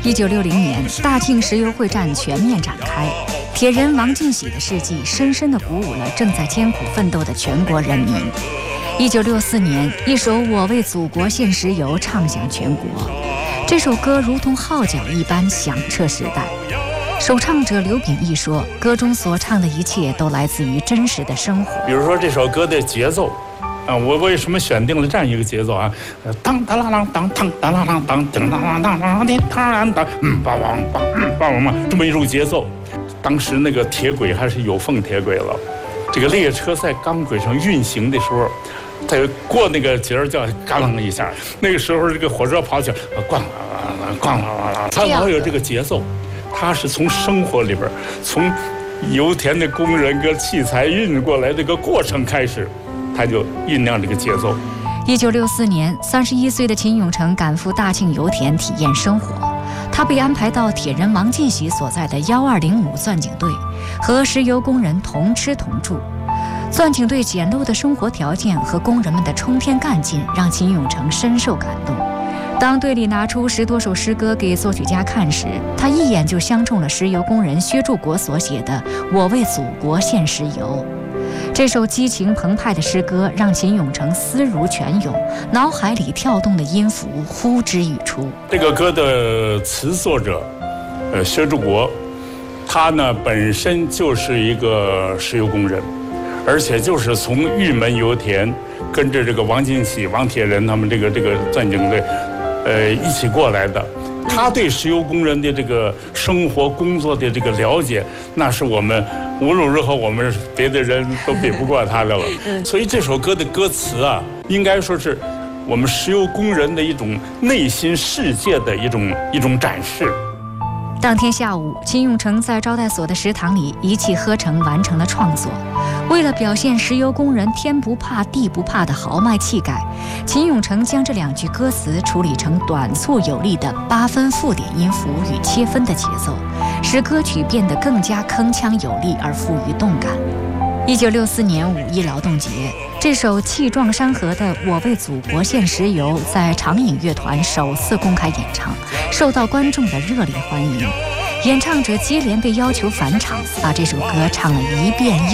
1960年，大庆石油会战全面展开，铁人王进喜的事迹深深地鼓舞了正在艰苦奋斗的全国人民。1964年，一首《我为祖国献石油》唱响全国，这首歌如同号角一般响彻时代。首唱者刘秉义说，歌中所唱的一切都来自于真实的生活。 比如说这首歌的节奏我为什么选定了这样一个节奏啊？当当啷啷当当当啷啷当当啷啷当啷当当当梆梆梆梆梆这么一种节奏。当时那个铁轨还是有缝铁轨了，这个列车在钢轨上运行的时候，它过那个节儿叫嘎啷一下，那个时候这个火车跑起来咣啷咣啷咣啷，它老有这个节奏。它是从生活里边，从油田的工人跟器材运过来这个过程开始，他就酝酿这个节奏。 1964年，31岁的秦永成赶赴大庆油田体验生活，他被安排到铁人王进喜所在的1205钻井队，和石油工人同吃同住。钻井队简陋的生活条件和工人们的冲天干劲，让秦永成深受感动。当队里拿出10多首诗歌给作曲家看时，他一眼就相中了石油工人薛柱国所写的《我为祖国献石油》。这首激情澎湃的诗歌让秦永成思如泉涌，脑海里跳动的音符呼之欲出。 这个歌的词作者，薛柱国，他呢本身就是一个石油工人，而且就是从玉门油田跟着这个王进喜、王铁人他们这个钻井队。一起过来的，他对石油工人的这个生活工作的这个了解，那是我们无论如何我们别的人都比不过他的了。所以这首歌的歌词啊，应该说是我们石油工人的一种内心世界的一种展示。 当天下午，秦永成在招待所的食堂里一气呵成完成了创作。为了表现石油工人天不怕地不怕的豪迈气概，秦永成将这2句歌词处理成短促有力的8分附点音符与切分的节奏，使歌曲变得更加铿锵有力而富于动感。1964年5一劳动节，这首气壮山河的《我为祖国献石油》在长影乐团首次公开演唱，受到观众的热烈欢迎。演唱者接连被要求返场，把这首歌唱了一遍